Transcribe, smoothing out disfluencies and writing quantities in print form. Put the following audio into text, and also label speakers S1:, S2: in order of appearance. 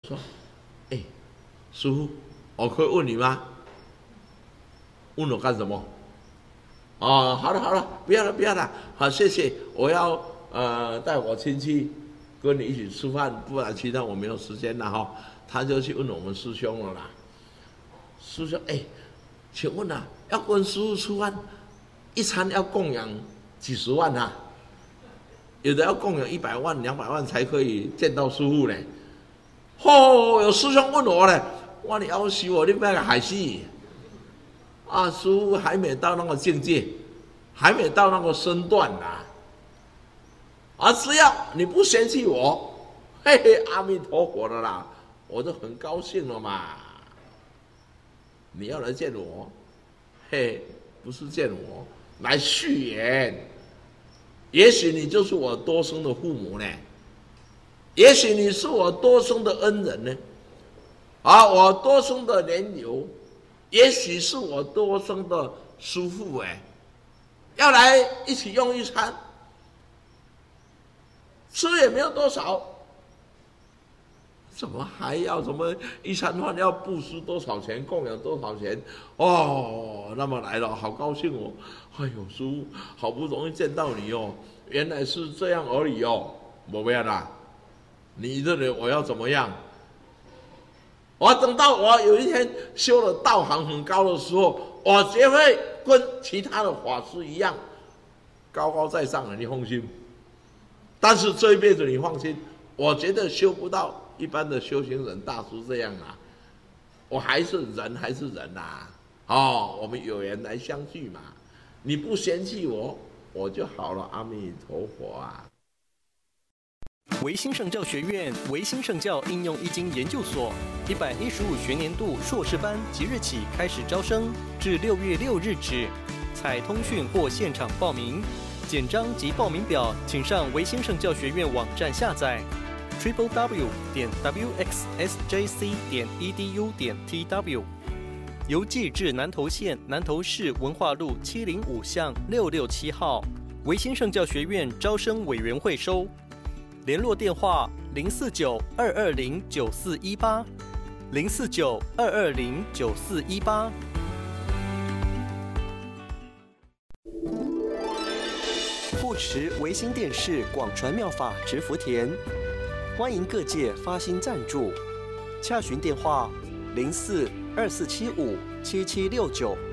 S1: 说：“哎，师傅，我可以问你吗？问我干什么？哦，好了好了，不要了不要了，好谢谢，我要带我亲戚跟你一起吃饭，不然其他我没有时间了哈。”他就去问我们师兄了啦。师兄，哎，请问啊，要跟师傅吃饭，一餐要供养几十万啊？有的要供养100万、200万才可以见到师傅呢。有师兄问我呢，我你要死我，你不要害死啊！师傅还没到那个境界，还没到那个身段啊！只要你不嫌弃我，嘿嘿，阿弥陀佛的啦，我就很高兴了嘛。你要来见我，嘿，不是见我，来续缘。也许你就是我多生的父母呢，也许你是我多生的恩人呢，我多生的莲友，也许是我多生的师父要来一起用一餐，吃也没有多少，怎么还要什么一餐饭要布施多少钱，供养多少钱？那么来了，好高兴哦！哎呦，师父，好不容易见到你哦，原来是这样而已哦。没办啦，你认为我要怎么样？我等到我有一天修了道行很高的时候，我绝会跟其他的法师一样高高在上的，你放心。但是这一辈子你放心，我觉得修不到一般的修行人大师这样啊。我还是人，还是人我们有缘来相聚嘛。你不嫌弃我，我就好了。阿弥陀佛啊！
S2: 维新圣教学院维新圣教应用易经研究所115学年度硕士班即日起开始招生，至6月6日止，采通讯或现场报名。简章及报名表，请上维新圣教学院网站下载 www.wxsjc.edu.tw。邮寄至南投县南投市文化路705巷667号，维新圣教学院招生委员会收。联络电话049-220-9418，049-220-9418。护持维新电视广传妙法植福田，欢迎各界发心赞助，洽询电话04-2475-7769。